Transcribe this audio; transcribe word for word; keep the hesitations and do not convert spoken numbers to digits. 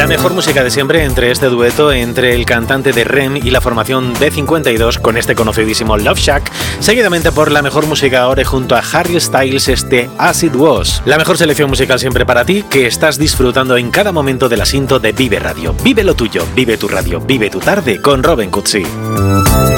mejor música de siempre entre este dueto entre el cantante de R E M y la formación D cincuenta y dos con este conocidísimo Love Shack, seguidamente por la mejor música ahora junto a Harry Styles, este As It Was. La mejor selección musical siempre para ti, que estás disfrutando en cada momento del asinto de Vive Radio. Vive lo tuyo, vive tu radio, vive tu tarde con Robin Cutsi.